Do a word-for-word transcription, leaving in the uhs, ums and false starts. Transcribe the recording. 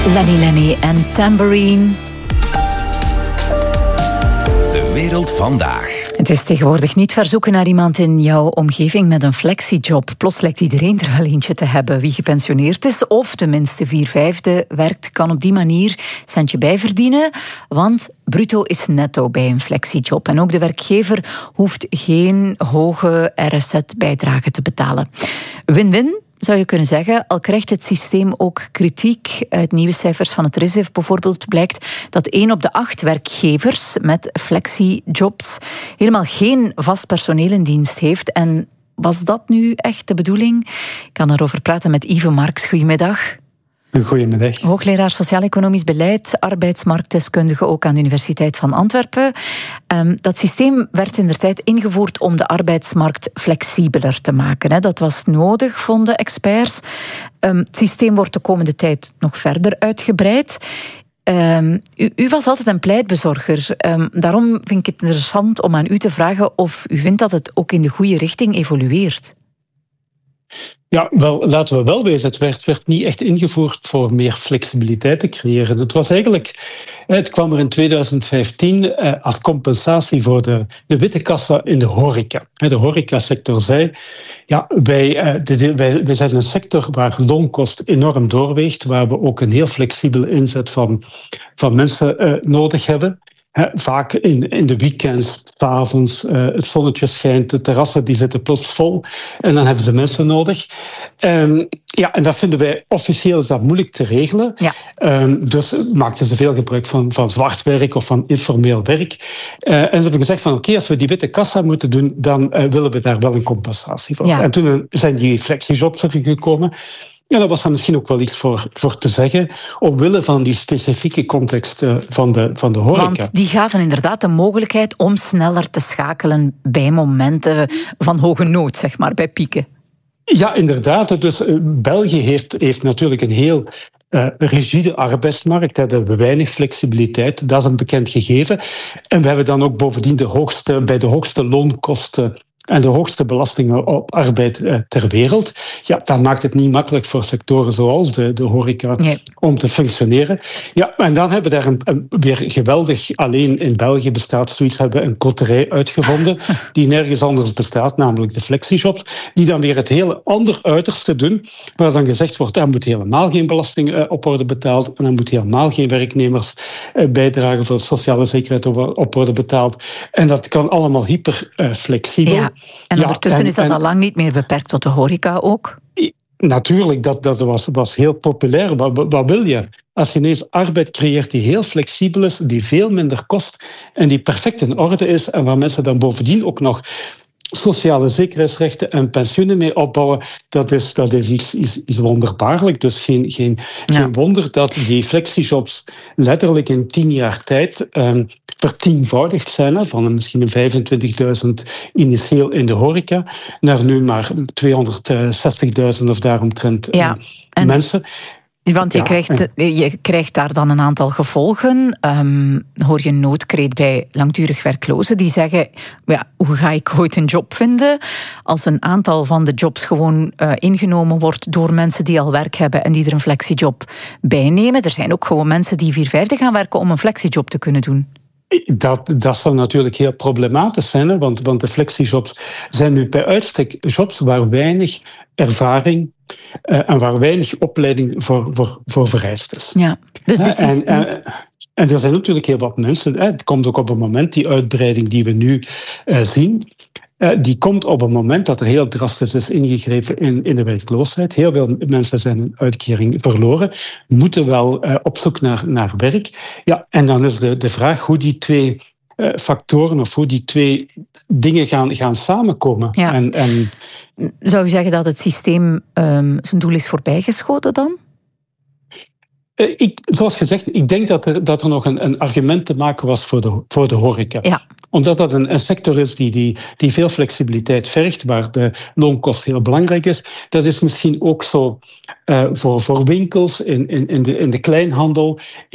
Lenny Lenny en Tambourine. De wereld vandaag. Het is tegenwoordig niet verzoeken naar iemand in jouw omgeving met een flexiejob. Plots lijkt iedereen er wel eentje te hebben. Wie gepensioneerd is of tenminste vier vijfde werkt, kan op die manier centje bijverdienen. Want bruto is netto bij een flexiejob. En ook de werkgever hoeft geen hoge R S Z-bijdrage te betalen. Win-win, zou je kunnen zeggen, al krijgt het systeem ook kritiek. Uit nieuwe cijfers van het R I S E F bijvoorbeeld blijkt dat één op de acht werkgevers met flexiejobs helemaal geen vast personeel in dienst heeft. En was dat nu echt de bedoeling? Ik kan erover praten met Ivo Marx. Goedemiddag. Goedemiddag. Hoogleraar Sociaal-Economisch Beleid, arbeidsmarktdeskundige ook aan de Universiteit van Antwerpen. Um, dat systeem werd indertijd ingevoerd om de arbeidsmarkt flexibeler te maken. Hè. Dat was nodig, vonden experts. Um, het systeem wordt de komende tijd nog verder uitgebreid. Um, u, u was altijd een pleitbezorger. Um, daarom vind ik het interessant om aan u te vragen of u vindt dat het ook in de goede richting evolueert. Ja, wel, laten we wel wezen, het werd, werd niet echt ingevoerd voor meer flexibiliteit te creëren. Het was eigenlijk, het kwam er in tweeduizend vijftien eh, als compensatie voor de, de witte kassa in de horeca. De horecasector zei, ja, wij, eh, de, wij, wij zijn een sector waar loonkost enorm doorweegt, waar we ook een heel flexibele inzet van, van mensen eh, nodig hebben. He, vaak in, in de weekends, 's avonds, uh, het zonnetje schijnt, de terrassen die zitten plots vol en dan hebben ze mensen nodig. Um, ja, en dat vinden wij officieel is dat moeilijk te regelen. Ja. Um, dus maakten ze veel gebruik van, van zwart werk of van informeel werk. Uh, en ze hebben gezegd van oké, okay, als we die witte kassa moeten doen, dan uh, willen we daar wel een compensatie voor. Ja. En toen zijn die flexijobs er gekomen. Ja, dat was dan misschien ook wel iets voor, voor te zeggen, omwille van die specifieke context uh, van, de, van de horeca. Want die gaven inderdaad de mogelijkheid om sneller te schakelen bij momenten van hoge nood, zeg maar, bij pieken. Ja, inderdaad. Dus uh, België heeft, heeft natuurlijk een heel uh, rigide arbeidsmarkt. Daar hebben we weinig flexibiliteit. Dat is een bekend gegeven. En we hebben dan ook bovendien de hoogste, bij de hoogste loonkosten en de hoogste belastingen op arbeid eh, ter wereld. Ja, dat maakt het niet makkelijk voor sectoren zoals de, de horeca nee. om te functioneren. Ja, en dan hebben we daar een, een, weer geweldig, alleen in België bestaat zoiets, hebben we een koterij uitgevonden die nergens anders bestaat, namelijk de flexijobs, die dan weer het hele ander uiterste doen, waar dan gezegd wordt, er moet helemaal geen belasting eh, op worden betaald en er moet helemaal geen werknemers eh, bijdragen voor sociale zekerheid op worden betaald. En dat kan allemaal hyper eh, flexibel. Ja. En ondertussen ja, en, is dat en, al lang niet meer beperkt tot de horeca ook? Natuurlijk, dat, dat was, was heel populair. Wat, wat wil je? Als je ineens arbeid creëert die heel flexibel is, die veel minder kost en die perfect in orde is en waar mensen dan bovendien ook nog sociale zekerheidsrechten en pensioenen mee opbouwen, dat is, dat is iets, iets, iets wonderbaarlijk. Dus geen, geen, ja. geen wonder dat die flexijobs letterlijk in tien jaar tijd um, vertienvoudigd zijn, hè, van misschien een vijfentwintigduizend initieel in de horeca, naar nu maar tweehonderdzestigduizend of daaromtrent ja. en mensen. Want je, ja, krijgt, je krijgt daar dan een aantal gevolgen. Um, hoor je een noodkreet bij langdurig werklozen die zeggen, ja, hoe ga ik ooit een job vinden als een aantal van de jobs gewoon uh, ingenomen wordt door mensen die al werk hebben en die er een flexiejob bij nemen. Er zijn ook gewoon mensen die vier vijfde gaan werken om een flexiejob te kunnen doen. Dat, dat zou natuurlijk heel problematisch zijn, hè? Want, want de flexijobs zijn nu bij uitstek jobs waar weinig ervaring uh, en waar weinig opleiding voor, voor, voor vereist is. Ja, dus dit is... En, uh, en er zijn natuurlijk heel wat mensen, hè? Het komt ook op een moment, die uitbreiding die we nu uh, zien, Uh, die komt op een moment dat er heel drastisch is ingegrepen in, in de werkloosheid. Heel veel mensen zijn een uitkering verloren, moeten wel uh, op zoek naar, naar werk. Ja, en dan is de, de vraag hoe die twee uh, factoren of hoe die twee dingen gaan, gaan samenkomen. Ja. En, en... Zou je zeggen dat het systeem um, zijn doel is voorbijgeschoten dan? Uh, ik, zoals gezegd, ik denk dat er, dat er nog een, een argument te maken was voor de, voor de horeca. Ja. Omdat dat een, een sector is die, die, die veel flexibiliteit vergt, waar de loonkost heel belangrijk is. Dat is misschien ook zo uh, voor, voor winkels in, in, in, de, in de kleinhandel.